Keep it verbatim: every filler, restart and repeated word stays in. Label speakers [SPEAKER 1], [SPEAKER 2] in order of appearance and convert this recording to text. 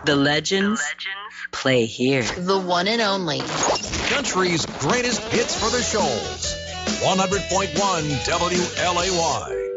[SPEAKER 1] The legends play here.
[SPEAKER 2] The one and only.
[SPEAKER 3] Country's greatest hits for the shoals. one hundred point one W L A Y.